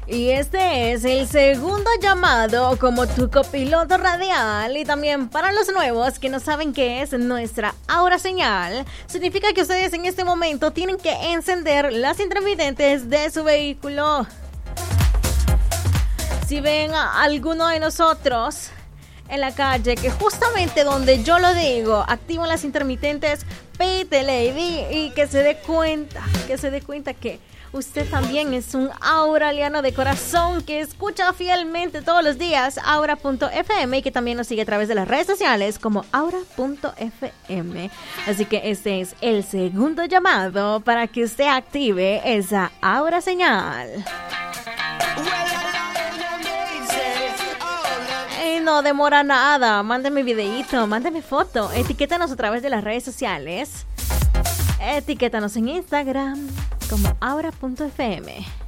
Y este es el segundo llamado como tu copiloto radial. Y también para los nuevos que no saben qué es nuestra aura señal, significa que ustedes en este momento tienen que encender las intermitentes de su vehículo. Si ven a alguno de nosotros en la calle, que justamente donde yo lo digo, activan las intermitentes, pídele y que se dé cuenta que usted también es un auraliano de corazón que escucha fielmente todos los días aura.fm y que también nos sigue a través de las redes sociales como aura.fm. Así que este es el segundo llamado para que usted active esa aura señal. Y no demora nada, mándeme videíto, mándeme foto, etiquétanos a través de las redes sociales. Etiquétanos en Instagram como aura.fm.